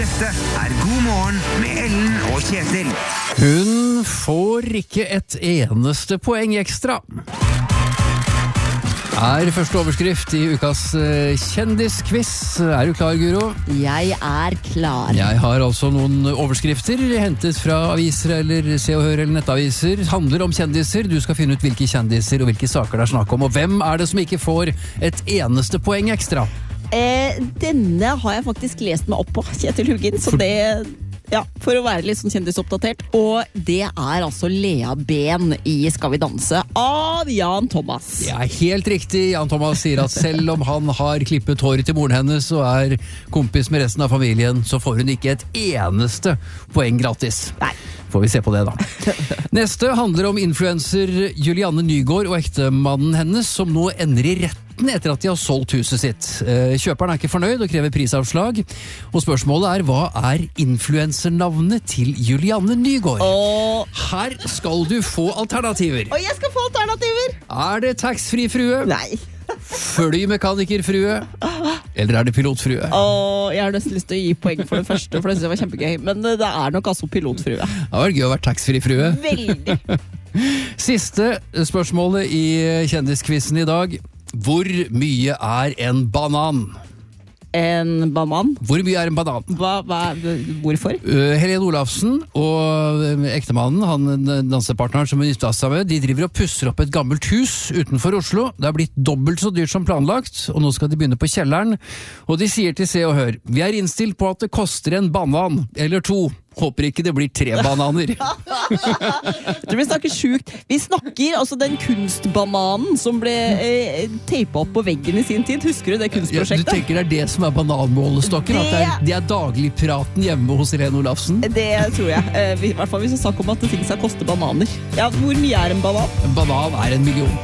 Dette God morgen med Ellen og Kjetil. Hun får ikke et eneste poeng ekstra. Første overskrift i ukas kjendisquiz. Du klar, Guro? Jeg klar. Jeg har altså noen overskrifter hentet fra aviser eller Se og Hør eller nettaviser. Handler om kjendiser. Du skal finne ut hvilke kjendiser og hvilke saker det snakk om. Og hvem det som ikke får et eneste poeng ekstra? Denne har jeg faktisk lest meg opp på, Kjetil Hugin, så det... Ja, for å være litt sånn kjendisoppdatert. Og det altså Lea Ben i Skal vi danse av Jan Thomas. Ja, helt riktig. Jan Thomas sier at selv om han har klippet håret til moren hennes og kompis med resten av familien, så får hun ikke et eneste poeng gratis. Nei. Får vi se på det da. Neste handler om influencer Julianne Nygaard og ektemannen hennes, som nå ender i retten etter at de har solgt huset sitt. Kjøperen ikke fornøyd og krever prisavslag. Og spørsmålet hva influensernavnet til Julianne Nygaard? Her skal du få alternativer. Og jeg skal få alternativer! Det taxfree frue? Nei. Flymekanikerfrue? Eller det pilotfrue? Jeg har nesten lyst til å gi poeng for det første, for det synes jeg var kjempegøy. Men det nok altså pilotfrue. Det var gøy å være taxfree frue. Veldig. Siste spørsmålet i kjendiskvissen i dag. Hvor mye en banan? En banan? Hvor mye en banan? Hvorfor? Helene Olafsen og ektemannen, han dansepartneren som hun giftet seg med, de driver og pusser opp et gammelt hus utenfor Oslo. Det har blitt dobbelt så dyrt som planlagt, og nå skal de begynne på kjelleren. Og de sier til Se og Hør, vi innstilt på at det koster en banan, eller to. Håper ikke det blir 3 bananer. Vi snakker sjukt. Vi snakker altså den kunstbananen som ble teipet opp på veggen i sin tid. Husker du det kunstprosjektet? Du tenker det som bananmålestokken? At det dagligpraten hjemme hos Helene Olafsen? Det tror jeg. I hvert fall hvis vi snakker om at ting skal koste bananer. Ja, hvor mye en banan? En banan 1 million.